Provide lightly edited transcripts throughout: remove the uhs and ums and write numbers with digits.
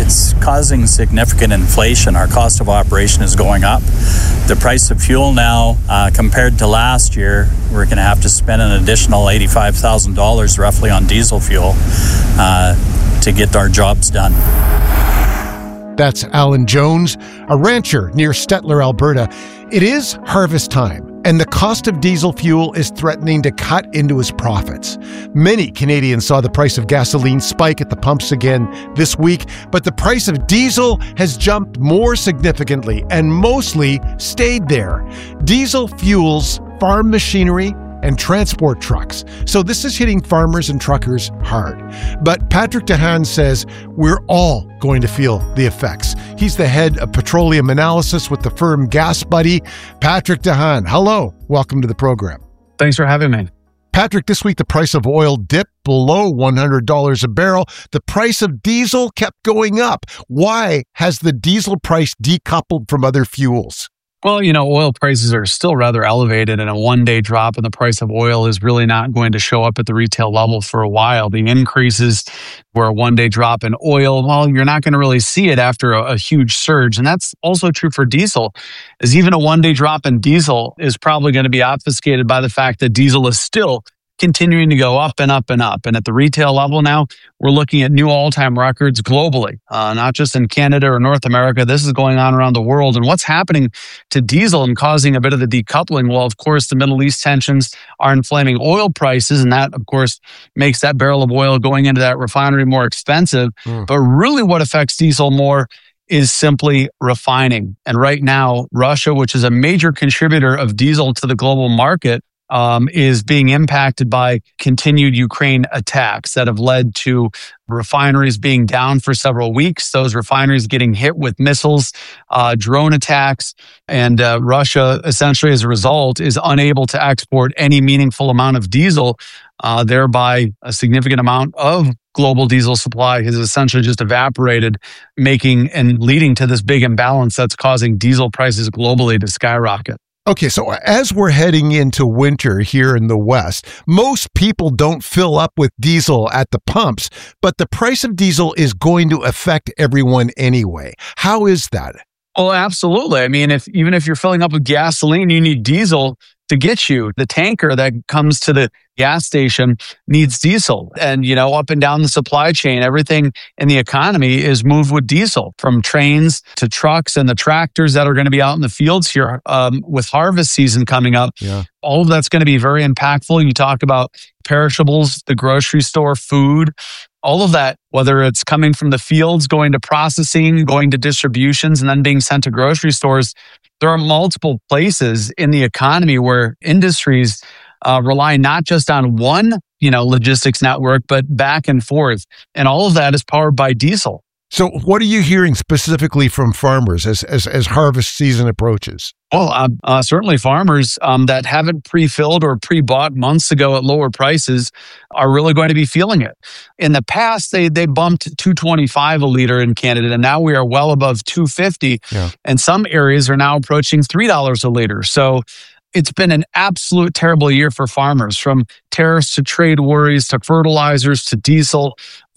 it's causing significant inflation. Our cost of operation is going up. The price of fuel now, compared to last year, we're going to have to spend an additional $85,000 roughly on diesel fuel to get our jobs done. That's Alan Jones, a rancher near Stettler, Alberta. It is harvest time, and the cost of diesel fuel is threatening to cut into his profits. Many Canadians saw the price of gasoline spike at the pumps again this week, but the price of diesel has jumped more significantly and mostly stayed there. Diesel fuels farm machinery and transport trucks. So this is hitting farmers and truckers hard. But Patrick DeHaan says we're all going to feel the effects. He's the head of petroleum analysis with the firm Gas Buddy. Patrick DeHaan, hello. Welcome to the program. Thanks for having me. Patrick, this week the price of oil dipped below $100 a barrel. The price of diesel kept going up. Why has the diesel price decoupled from other fuels? Well, oil prices are still rather elevated, and a one-day drop in the price of oil is really not going to show up at the retail level for a while. The increases were a one-day drop in oil. Well, you're not going to really see it after a huge surge. And that's also true for diesel, as even a one-day drop in diesel is probably going to be obfuscated by the fact that diesel is still continuing to go up and up and up. And at the retail level now, we're looking at new all-time records globally, not just in Canada or North America. This is going on around the world. And what's happening to diesel and causing a bit of the decoupling? Well, of course, the Middle East tensions are inflaming oil prices. And that, of course, makes that barrel of oil going into that refinery more expensive. But really what affects diesel more is simply refining. And right now, Russia, which is a major contributor of diesel to the global market, is being impacted by continued Ukraine attacks that have led to refineries being down for several weeks. Those refineries getting hit with missiles, drone attacks, and Russia essentially as a result is unable to export any meaningful amount of diesel, thereby a significant amount of global diesel supply has essentially just evaporated, making and leading to this big imbalance that's causing diesel prices globally to skyrocket. Okay, so as we're heading into winter here in the West, most people don't fill up with diesel at the pumps, but the price of diesel is going to affect everyone anyway. How is that? Well, absolutely. I mean, even if you're filling up with gasoline, you need diesel to get you. The tanker that comes to the gas station needs diesel. And, up and down the supply chain, everything in the economy is moved with diesel, from trains to trucks and the tractors that are going to be out in the fields here with harvest season coming up. Yeah. All of that's going to be very impactful. You talk about perishables, the grocery store, food, all of that, whether it's coming from the fields, going to processing, going to distributions, and then being sent to grocery stores. There are multiple places in the economy where industries rely not just on one, logistics network, but back and forth. And all of that is powered by diesel. So what are you hearing specifically from farmers as harvest season approaches? Well, certainly farmers that haven't pre-filled or pre-bought months ago at lower prices are really going to be feeling it. In the past, they bumped $2.25 a liter in Canada, and now we are well above $2.50. Yeah. And some areas are now approaching $3 a liter. So it's been an absolute terrible year for farmers, from tariffs to trade worries to fertilizers to diesel.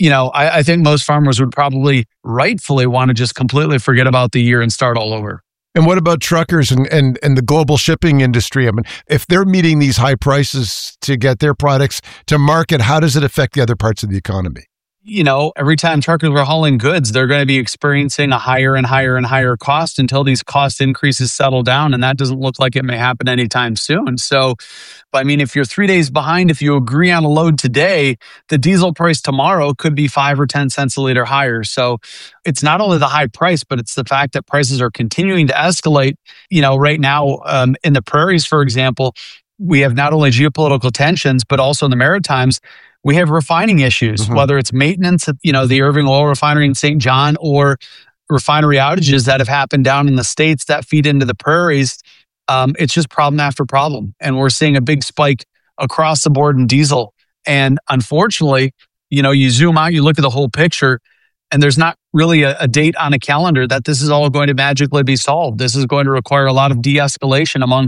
I think most farmers would probably rightfully want to just completely forget about the year and start all over. And what about truckers and the global shipping industry? I mean, if they're meeting these high prices to get their products to market, how does it affect the other parts of the economy? Every time truckers are hauling goods, they're going to be experiencing a higher and higher and higher cost until these cost increases settle down. And that doesn't look like it may happen anytime soon. So, if you're 3 days behind, if you agree on a load today, the diesel price tomorrow could be 5 or 10 cents a liter higher. So it's not only the high price, but it's the fact that prices are continuing to escalate. Right now in the prairies, for example, we have not only geopolitical tensions, but also in the Maritimes, we have refining issues, whether it's maintenance at, the Irving Oil Refinery in St. John, or refinery outages that have happened down in the States that feed into the prairies. It's just problem after problem. And we're seeing a big spike across the board in diesel. And unfortunately, you zoom out, you look at the whole picture, and there's not really a date on a calendar that this is all going to magically be solved. This is going to require a lot of de-escalation among